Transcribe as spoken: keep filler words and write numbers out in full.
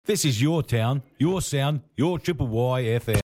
This is your town, your sound, your Triple Y F M.